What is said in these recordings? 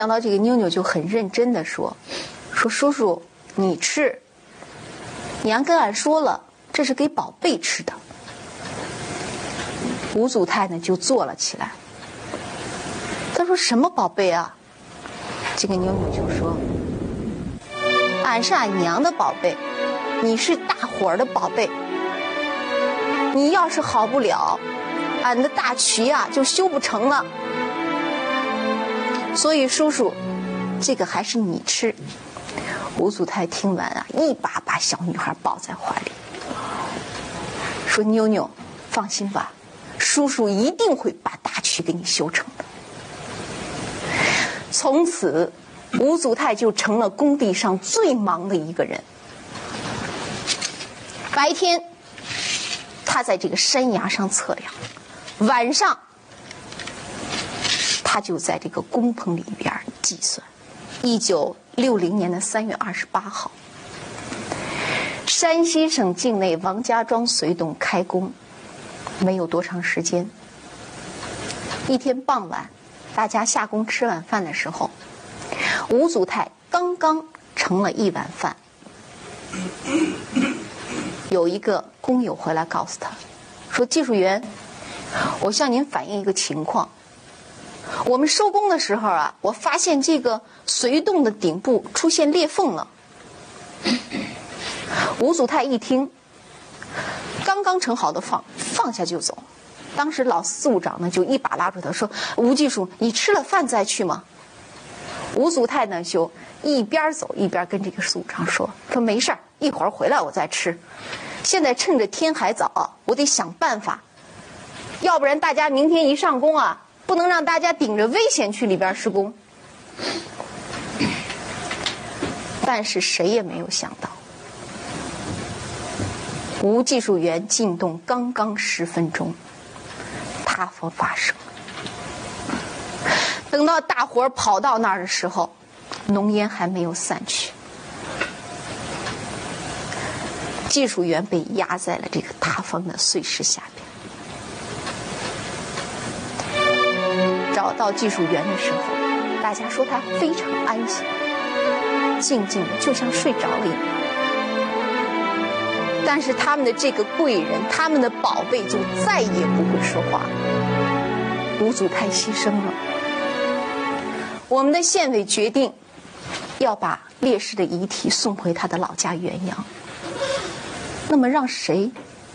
想到这个妞妞就很认真的说叔叔你吃，娘跟俺说了，这是给宝贝吃的。吴祖泰呢就坐了起来，他说什么宝贝啊？这个妞妞就说，俺是俺娘的宝贝，你是大伙儿的宝贝，你要是好不了，俺的大渠啊就修不成了。所以叔叔，这个还是你吃。吴祖泰听完啊，一把把小女孩抱在怀里，说妞妞，放心吧，叔叔一定会把大渠给你修成的。从此，吴祖泰就成了工地上最忙的一个人。白天，他在这个山崖上测量；晚上，他就在这个工棚里边计算。1960年的3月28号，山西省境内王家庄隧洞开工，没有多长时间。一天傍晚，大家下工吃晚饭的时候，吴祖泰刚刚盛了一碗饭，有一个工友回来告诉他，说技术员，我向您反映一个情况。我们收工的时候啊，我发现这个隧洞的顶部出现裂缝了。吴祖泰一听，刚刚盛好的放下就走。当时老司务长呢就一把拉住他说，吴技术，你吃了饭再去吗？吴祖泰呢就一边走一边跟这个司务长说没事儿，一会儿回来我再吃。现在趁着天还早，我得想办法，要不然大家明天一上工啊，不能让大家顶着危险去里边施工。但是谁也没有想到，吴技术员进洞刚刚10分钟，塌方发生。等到大伙儿跑到那儿的时候，浓烟还没有散去，技术员被压在了这个塌方的碎石下边。找到技术员的时候，大家说他非常安静，静静的就像睡着了一样。但是他们的这个贵人，他们的宝贝就再也不会说话了。吴祖泰牺牲了，我们的县委决定要把烈士的遗体送回他的老家原阳。那么让谁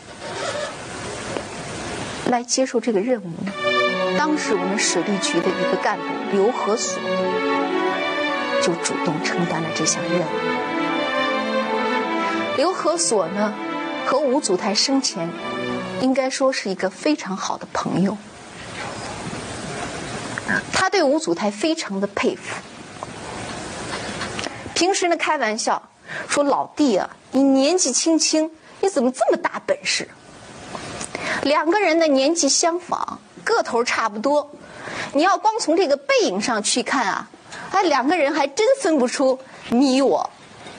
来接受这个任务呢？当时我们水利局的一个干部刘和所就主动承担了这项任务。刘和所呢，和吴祖泰生前应该说是一个非常好的朋友，他对吴祖泰非常的佩服。平时呢开玩笑说，老弟啊，你年纪轻轻，你怎么这么大本事？两个人的年纪相仿，个头差不多，你要光从这个背影上去看啊，两个人还真分不出你我。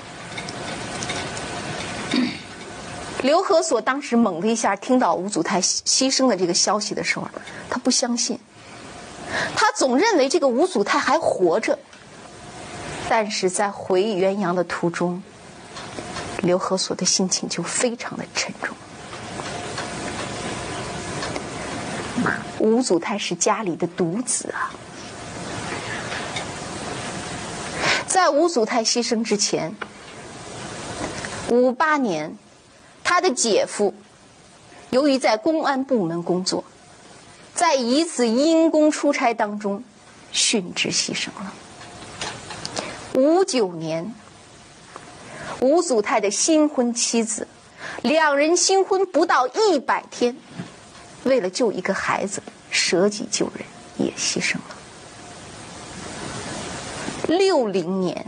刘和所当时猛的一下听到吴祖泰牺牲的这个消息的时候，他不相信，他总认为这个吴祖泰还活着。但是在回原阳的途中，刘和所的心情就非常的沉重。吴祖泰是家里的独子啊。在吴祖泰牺牲之前，58年，他的姐夫由于在公安部门工作，在一次因公出差当中殉职牺牲了。59年，吴祖泰的新婚妻子，两人新婚不到100天，为了救一个孩子，舍己救人，也牺牲了。60年，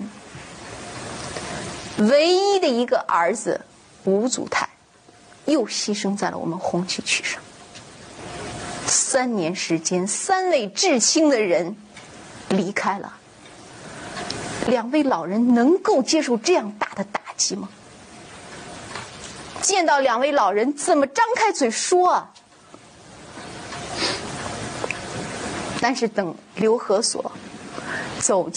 唯一的一个儿子吴祖泰，又牺牲在了我们红旗渠上。3年时间，3位至亲的人离开了。2位老人能够接受这样大的打击吗？见到2位老人，怎么张开嘴说啊？但是等刘和所走